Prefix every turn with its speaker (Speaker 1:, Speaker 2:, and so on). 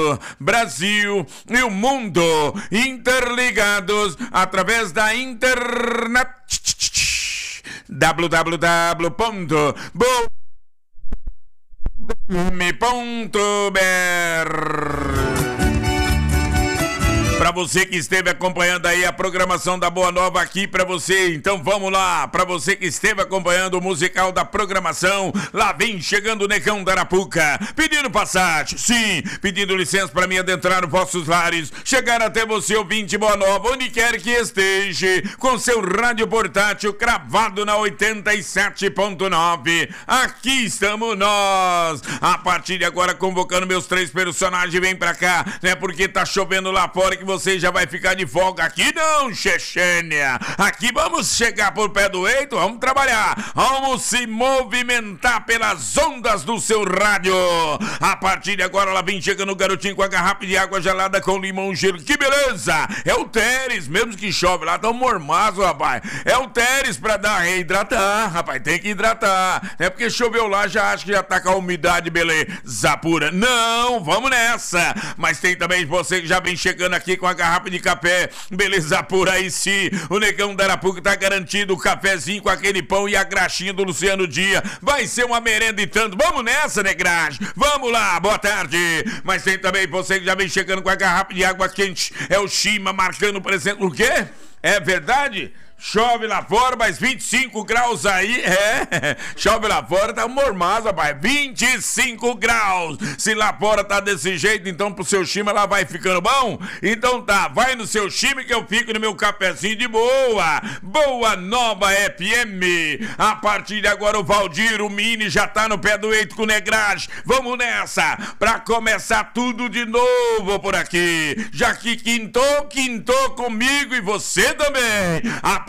Speaker 1: Estado, Brasil e o mundo interligados através da internet www.me.br. Para você que esteve acompanhando aí a programação da Boa Nova aqui para você, então vamos lá, para você que esteve acompanhando o musical da programação, lá vem chegando o Negão da Arapuca, pedindo passagem, sim, pedindo licença para mim adentrar nos vossos lares, chegar até você, ouvinte Boa Nova, onde quer que esteja, com seu rádio portátil cravado na 87.9, aqui estamos nós, a partir de agora convocando meus 3 personagens, vem pra cá, né, porque tá chovendo lá fora que você já vai ficar de folga. Aqui não, Chechênia. Aqui vamos chegar por pé do eito, vamos trabalhar, vamos se movimentar pelas ondas do seu rádio. A partir de agora, ela vem chegando o garotinho com a garrafa de água gelada com limão gelo. Que beleza! É o Teres, mesmo que chove lá, tá um mormaço, rapaz. É o Teres pra dar reidratar, rapaz, tem que hidratar. É porque choveu lá, já acho que já tá com a umidade, beleza pura. Não, vamos nessa. Mas tem também você que já vem chegando aqui com a garrafa de café, beleza pura aí sim, o Negão da Arapuca tá garantido o cafezinho com aquele pão e a graxinha do Luciano Dia, vai ser uma merenda e tanto, vamos nessa, negragem, vamos lá, boa tarde. Mas tem também você que já vem chegando com a garrafa de água quente, é o Shima marcando presente, o quê? É verdade? Chove lá fora, mas 25 graus aí, chove lá fora, tá mormaço, rapaz, 25 graus, se lá fora tá desse jeito, então pro seu Shima lá vai ficando bom, então tá, vai no seu Shima que eu fico no meu cafezinho de boa, Boa Nova FM, a partir de agora o Valdir, o Mini já tá no pé do eito com o Negrage, vamos nessa, pra começar tudo de novo por aqui, já que quintou comigo e você também, a